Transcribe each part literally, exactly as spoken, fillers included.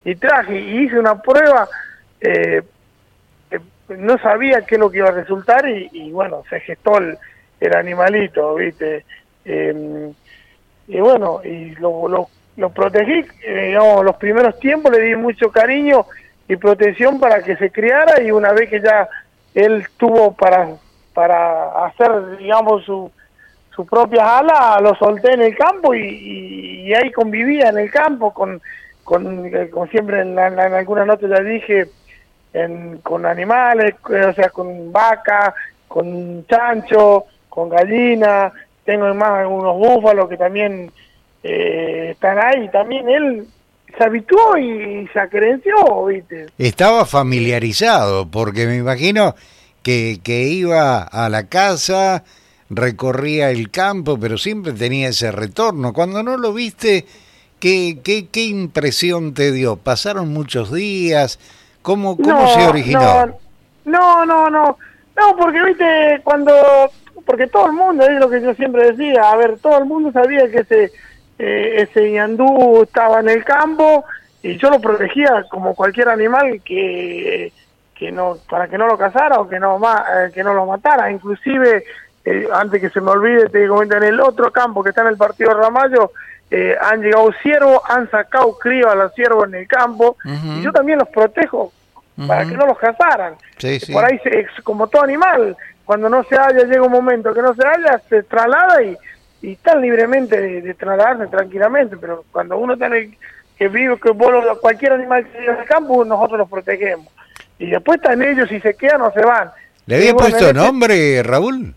y traje, y hice una prueba, eh, eh, no sabía qué es lo que iba a resultar, y, y bueno, se gestó el, el animalito, ¿viste? Eh, y bueno, y lo, lo, lo protegí, eh, digamos, los primeros tiempos le di mucho cariño y protección para que se criara, y una vez que ya él tuvo para, para hacer, digamos, su sus propias alas, lo solté en el campo y, y, y ahí convivía en el campo con, con como siempre en, la, en algunas notas ya dije, en, con animales, o sea, con vaca, con chancho, con gallina, tengo más algunos búfalos que también eh, están ahí, también él se habituó y, y se acrenció, ¿viste? Estaba familiarizado, porque me imagino que, que iba a la casa, recorría el campo, pero siempre tenía ese retorno. Cuando no lo viste, ¿qué, qué, qué impresión te dio? ¿Pasaron muchos días? ¿Cómo, cómo No, se originó? no, no, no, no, no, porque viste, cuando, porque todo el mundo, es lo que yo siempre decía, a ver, todo el mundo sabía que ese, eh, ese ñandú estaba en el campo, y yo lo protegía como cualquier animal que, que no, para que no lo cazara o que no, eh, que no lo matara, inclusive, eh, antes que se me olvide, te comento, en el otro campo que está en el partido de Ramallo, eh, han llegado ciervos, han sacado crío a los ciervos en el campo, Uh-huh. y yo también los protejo para Uh-huh. que no los cazaran. Sí, sí. Por ahí, se, como todo animal, cuando no se halla, llega un momento que no se halla, se traslada y, y están libremente de, de trasladarse tranquilamente, pero cuando uno tiene que vive, que vos, cualquier animal que vive en el campo, nosotros los protegemos. Y después están ellos, si se quedan o se van. ¿Le había y bueno, puesto este... nombre, Raúl?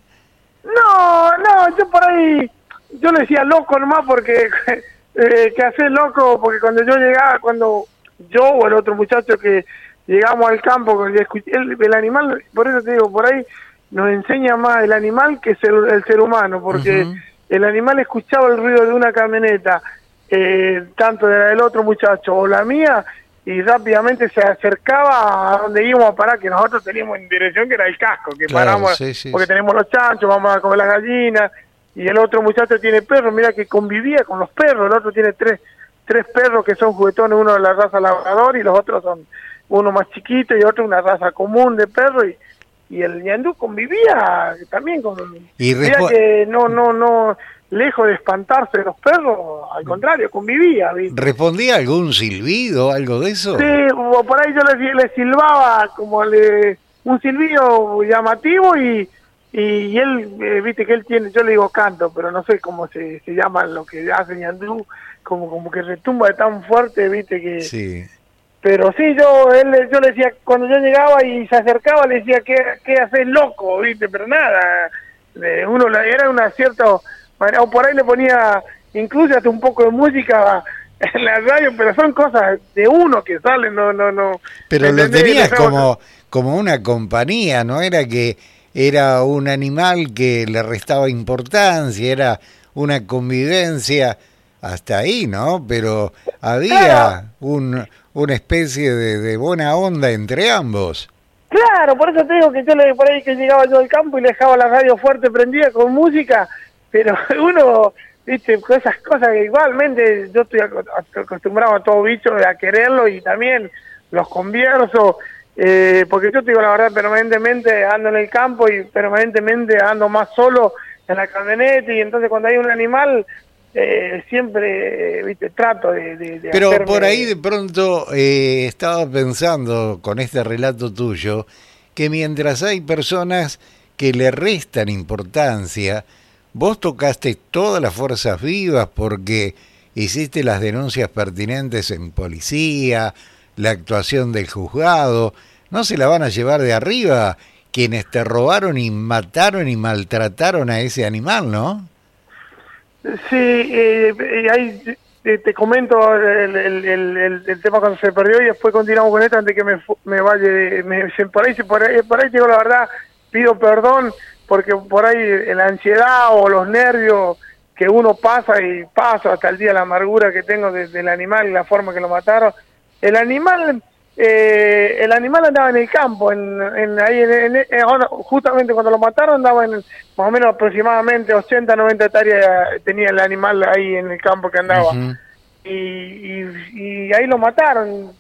No, no, yo por ahí, yo le decía loco nomás porque, eh, que hacer loco, porque cuando yo llegaba, cuando yo o el otro muchacho que llegamos al campo, el, el animal, por eso te digo, por ahí nos enseña más el animal que ser, el ser humano, porque uh-huh. el animal escuchaba el ruido de una camioneta, eh, tanto de la del otro muchacho o la mía, y rápidamente se acercaba a donde íbamos a parar, que nosotros teníamos en dirección que era el casco, que claro, paramos, sí, sí, porque sí. tenemos los chanchos, vamos a comer las gallinas, y el otro muchacho tiene perros, mira que convivía con los perros, el otro tiene tres tres perros que son juguetones, uno de la raza labrador y los otros son uno más chiquito y otro una raza común de perro, y, y el ñandú convivía también con... Y mira respo- que no, no, no... lejos de espantarse de los perros, al contrario, convivía, ¿viste? ¿Respondía algún silbido, algo de eso? Sí, o por ahí yo le, le silbaba como le, un silbido llamativo y, y, y él, eh, viste que él tiene, yo le digo canto, pero no sé cómo se, se llama lo que hace ñandú, como, como que retumba de tan fuerte, viste que... Sí. Pero sí, yo él, yo le decía, cuando yo llegaba y se acercaba, le decía, ¿qué, qué haces, loco? ¿Viste? Pero nada, uno era una cierta... o por ahí le ponía incluso hasta un poco de música en la radio, pero son cosas de uno que salen, no, no, no. Pero lo tenías como, como una compañía, no era que era un animal que le restaba importancia, era una convivencia hasta ahí, ¿no? Pero había claro. un, una especie de, de buena onda entre ambos. Claro, por eso te digo que yo le por ahí que llegaba yo al campo y le dejaba la radio fuerte prendida con música, pero uno, viste, esas cosas que igualmente yo estoy acostumbrado a todo bicho a quererlo y también los convierso, eh, porque yo te digo la verdad, permanentemente ando en el campo y permanentemente ando más solo en la camioneta, y entonces cuando hay un animal eh, siempre, viste, trato de, de, de pero hacerme... por ahí de pronto eh, estaba pensando con este relato tuyo que mientras hay personas que le restan importancia, vos tocaste todas las fuerzas vivas porque hiciste las denuncias pertinentes en policía, la actuación del juzgado. ¿No se la van a llevar de arriba quienes te robaron y mataron y maltrataron a ese animal, no? Sí, eh, ahí te, te comento el, el, el, el tema cuando se perdió y después continuamos con esto antes que me, me vaya. Me, por, ahí, por, ahí, por ahí digo la verdad, pido perdón, porque por ahí la ansiedad o los nervios que uno pasa y paso hasta el día de la amargura que tengo de, del animal y la forma que lo mataron. El animal eh, el animal andaba en el campo, en, en ahí en, en, en, justamente cuando lo mataron andaba en más o menos aproximadamente ochenta, noventa hectáreas tenía el animal ahí en el campo que andaba. Uh-huh. y, y, y ahí lo mataron.